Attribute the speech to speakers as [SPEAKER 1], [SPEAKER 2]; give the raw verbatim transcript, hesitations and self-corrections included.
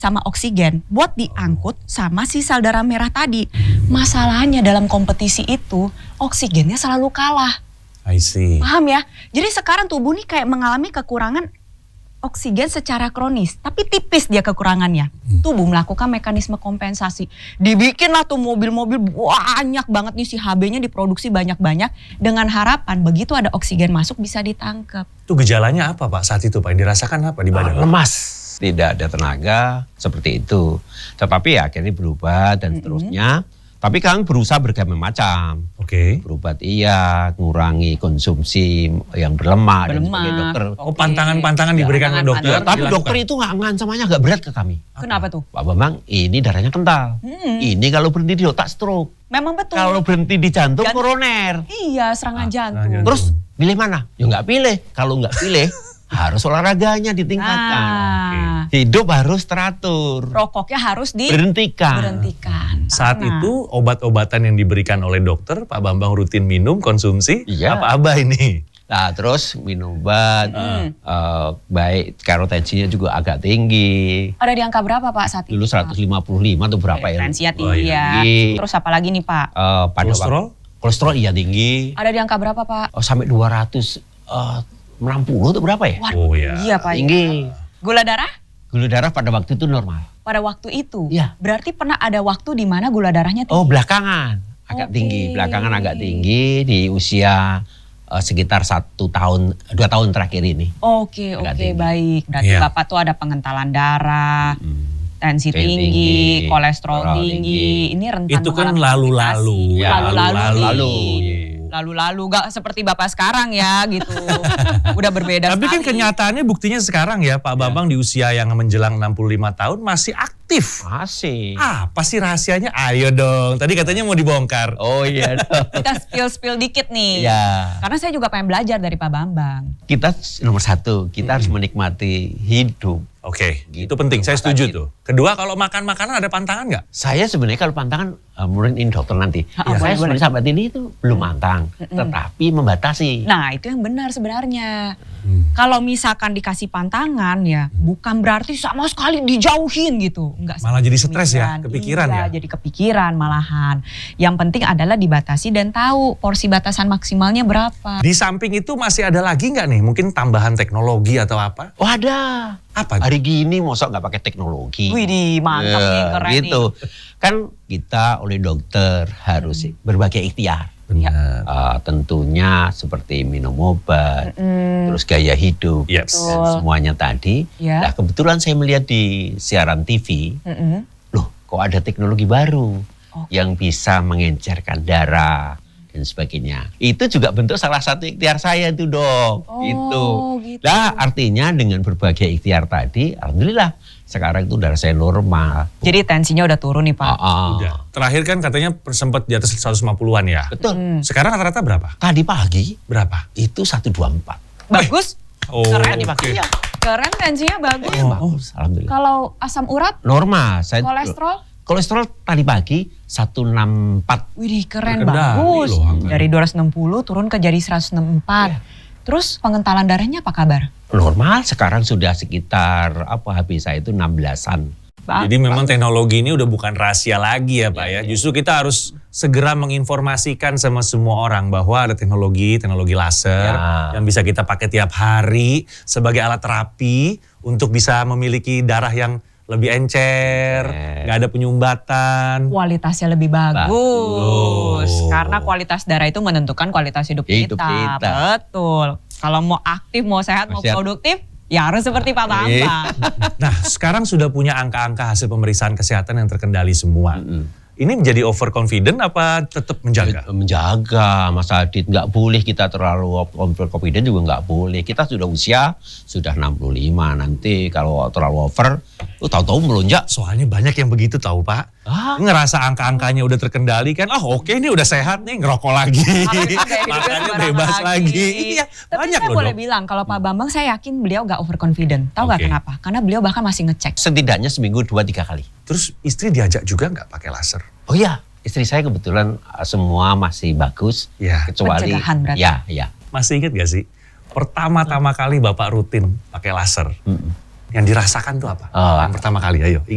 [SPEAKER 1] sama oksigen buat diangkut sama si sel darah merah tadi. Masalahnya dalam kompetisi itu oksigennya selalu kalah.
[SPEAKER 2] I see.
[SPEAKER 1] Paham ya? Jadi sekarang tubuh nih kayak mengalami kekurangan oksigen secara kronis, tapi tipis dia kekurangannya. Hmm. Tubuh melakukan mekanisme kompensasi. Dibikinlah tuh mobil-mobil banyak banget nih, si H B-nya diproduksi banyak-banyak dengan harapan begitu ada oksigen masuk bisa ditangkap.
[SPEAKER 2] Itu gejalanya apa Pak saat itu Pak? Yang dirasakan apa di badan?
[SPEAKER 3] Oh, lemas, tidak ada tenaga seperti itu. Tetapi ya akhirnya berubah dan mm-hmm. seterusnya. Tapi kami berusaha berbagai macam.
[SPEAKER 2] Oke. Okay.
[SPEAKER 3] Berobat iya, ngurangi konsumsi yang berlemak, dan sebagai dokter.
[SPEAKER 2] Oh, pantangan-pantangan okay. diberikan oleh dokter.
[SPEAKER 3] Tapi dilakukan. Dokter itu nggak ngancamannya agak berat ke kami.
[SPEAKER 1] Kenapa tuh?
[SPEAKER 3] Pak Bambang, ini darahnya kental. Hmm. Ini kalau berhenti di otak stroke.
[SPEAKER 1] Memang betul.
[SPEAKER 3] Kalau berhenti di jantung, jantung koroner.
[SPEAKER 1] Iya, serangan ah, jantung. jantung.
[SPEAKER 3] Terus pilih mana? Ya nggak pilih. Kalau nggak pilih, harus olahraganya ditingkatkan.
[SPEAKER 1] Nah.
[SPEAKER 3] Hidup harus teratur.
[SPEAKER 1] Rokoknya harus
[SPEAKER 3] diberhentikan.
[SPEAKER 1] Berhentikan.
[SPEAKER 2] Saat
[SPEAKER 1] Karena.
[SPEAKER 2] itu obat-obatan yang diberikan oleh dokter, Pak Bambang rutin minum, konsumsi,
[SPEAKER 3] iya.
[SPEAKER 2] apa abah ini?
[SPEAKER 3] Nah terus minum obat, hmm. uh, baik tensinya juga agak tinggi.
[SPEAKER 1] Ada di angka berapa Pak saat itu?
[SPEAKER 3] Dulu seratus lima puluh lima tuh berapa ya?
[SPEAKER 1] Tensinya tinggi oh, ya. Tinggi. Terus apa lagi nih Pak?
[SPEAKER 3] Uh,
[SPEAKER 2] kolesterol?
[SPEAKER 3] Waktu, kolesterol iya tinggi.
[SPEAKER 1] Ada di angka berapa Pak?
[SPEAKER 3] Oh, sampai dua ratus enam puluh tuh berapa ya?
[SPEAKER 1] Waduh, oh ya. Iya Pak.
[SPEAKER 3] Tinggi.
[SPEAKER 1] Gula darah?
[SPEAKER 3] Gula darah pada waktu itu normal.
[SPEAKER 1] Pada waktu itu?
[SPEAKER 3] Iya.
[SPEAKER 1] Berarti pernah ada waktu di mana gula darahnya tinggi?
[SPEAKER 3] Oh belakangan, agak okay. tinggi. Belakangan agak tinggi di usia uh, sekitar satu tahun, dua tahun terakhir ini.
[SPEAKER 1] Oke, okay, oke okay, baik. Berarti yeah. Bapak tuh ada pengentalan darah, hmm. tensi tinggi, tinggi, kolesterol tinggi. tinggi. Ini rentan
[SPEAKER 2] itu kan lalu-lalu.
[SPEAKER 3] Ya,
[SPEAKER 1] lalu-lalu. Lalu-lalu gak seperti Bapak sekarang ya gitu. Udah berbeda
[SPEAKER 2] Tapi
[SPEAKER 1] sekali.
[SPEAKER 2] kan kenyataannya buktinya sekarang ya Pak Bambang ya. Di usia yang menjelang enam puluh lima tahun masih aktif.
[SPEAKER 3] Masih.
[SPEAKER 2] Apa sih rahasianya? Ayo dong. Tadi katanya mau dibongkar.
[SPEAKER 3] Oh iya.
[SPEAKER 1] Kita spill-spill dikit nih.
[SPEAKER 3] Ya.
[SPEAKER 1] Karena saya juga pengen belajar dari Pak Bambang.
[SPEAKER 3] Kita nomor satu, kita hmm. harus menikmati hidup.
[SPEAKER 2] Oke, okay, gitu. Itu penting. Saya setuju tuh. Kedua, kalau makan makanan ada pantangan nggak?
[SPEAKER 3] Saya sebenarnya kalau pantangan, uh, menurut ini dokter nanti. Ya, saya sebenarnya sahabat ini itu belum pantang, hmm. tetapi membatasi.
[SPEAKER 1] Nah, itu yang benar sebenarnya. Hmm. Kalau misalkan dikasih pantangan ya, hmm. bukan berarti sama sekali dijauhin gitu. Enggak.
[SPEAKER 2] Malah jadi stres ya, kepikiran
[SPEAKER 1] iya,
[SPEAKER 2] ya.
[SPEAKER 1] Jadi kepikiran malahan. Yang penting adalah dibatasi dan tahu porsi batasan maksimalnya berapa.
[SPEAKER 2] Di samping itu masih ada lagi nggak nih? Mungkin tambahan teknologi atau apa?
[SPEAKER 3] Oh ada.
[SPEAKER 2] Apa?
[SPEAKER 3] Hari gini masa nggak pakai teknologi?
[SPEAKER 1] Wih di mantap nih, keren
[SPEAKER 3] gitu. Nih. Kan kita oleh dokter harus hmm. berbagai ikhtiar.
[SPEAKER 2] Benar.
[SPEAKER 3] Uh, tentunya seperti minum obat, mm. terus gaya hidup,
[SPEAKER 2] yes.
[SPEAKER 3] dan semuanya tadi. Yeah. Nah kebetulan saya melihat di siaran T V, mm-hmm. loh kok ada teknologi baru okay. yang bisa mengencerkan darah dan sebagainya. Itu juga bentuk salah satu ikhtiar saya itu dok.
[SPEAKER 1] Oh,
[SPEAKER 3] itu.
[SPEAKER 1] Gitu.
[SPEAKER 3] Nah artinya dengan berbagai ikhtiar tadi, alhamdulillah sekarang itu darah saya normal.
[SPEAKER 1] Jadi tensinya udah turun nih Pak?
[SPEAKER 3] Uh, uh.
[SPEAKER 2] Udah. Terakhir kan katanya sempat di atas seratus lima puluhan ya?
[SPEAKER 3] Betul.
[SPEAKER 1] Hmm.
[SPEAKER 2] Sekarang rata-rata berapa?
[SPEAKER 3] Tadi pagi.
[SPEAKER 2] Berapa?
[SPEAKER 3] Itu seratus dua puluh empat.
[SPEAKER 1] Bagus.
[SPEAKER 2] Oh,
[SPEAKER 1] keren
[SPEAKER 2] okay.
[SPEAKER 1] pagi ya. Keren tensinya bagus.
[SPEAKER 3] Eh, oh, bagus, alhamdulillah.
[SPEAKER 1] Kalau asam urat?
[SPEAKER 3] Normal. Saya
[SPEAKER 1] kolesterol?
[SPEAKER 3] Kolesterol tadi pagi seratus enam puluh empat.
[SPEAKER 1] Widih keren
[SPEAKER 2] Terkendali
[SPEAKER 1] bagus.
[SPEAKER 2] Loh,
[SPEAKER 1] dari dua ratus enam puluh turun ke jadi seratus enam puluh empat. Ya. Terus pengentalan darahnya apa kabar?
[SPEAKER 3] Normal, sekarang sudah sekitar apa H B saya itu enam belasan.
[SPEAKER 2] Jadi memang teknologi ini udah bukan rahasia lagi ya Pak ya. Justru kita harus segera menginformasikan sama semua orang bahwa ada teknologi, teknologi laser ya. Yang bisa kita pakai tiap hari sebagai alat terapi untuk bisa memiliki darah yang lebih encer, nggak ada penyumbatan.
[SPEAKER 1] Kualitasnya lebih bagus. bagus. Karena kualitas darah itu menentukan kualitas hidup,
[SPEAKER 3] hidup
[SPEAKER 1] kita. kita. Betul. Kalau mau aktif, mau sehat, mau
[SPEAKER 3] sehat.
[SPEAKER 1] produktif, ya harus seperti Pak Bambang.
[SPEAKER 2] Nah, sekarang sudah punya angka-angka hasil pemeriksaan kesehatan yang terkendali semua. Mm-hmm. Ini menjadi overconfident apa tetap menjaga?
[SPEAKER 3] Menjaga, Mas Adit. Nggak boleh kita terlalu overconfident juga nggak boleh. Kita sudah usia, sudah enam puluh lima. Nanti kalau terlalu over, lu tahu-tahu melonjak.
[SPEAKER 2] Soalnya banyak yang begitu tahu Pak. Ah? Ngerasa angka-angkanya udah terkendali kan. Oh oke okay, ini udah sehat nih, ngerokok lagi. Makannya bebas lagi. lagi. Iya,
[SPEAKER 1] tapi
[SPEAKER 2] banyak
[SPEAKER 1] saya
[SPEAKER 2] loh
[SPEAKER 1] boleh
[SPEAKER 2] dok.
[SPEAKER 1] bilang kalau Pak Bambang saya yakin beliau nggak overconfident. Tahu nggak okay. kenapa? Karena beliau bahkan masih ngecek.
[SPEAKER 3] Setidaknya seminggu dua tiga kali.
[SPEAKER 2] Terus istri diajak juga nggak pakai laser?
[SPEAKER 3] Oh iya, istri saya kebetulan semua masih bagus.
[SPEAKER 2] Ya.
[SPEAKER 3] Kecuali ya, ya.
[SPEAKER 2] Masih ingat gak sih? Pertama-tama kali Bapak rutin pakai laser. Mm-mm. Yang dirasakan tuh apa?
[SPEAKER 3] Oh,
[SPEAKER 2] yang pertama kali, ayo.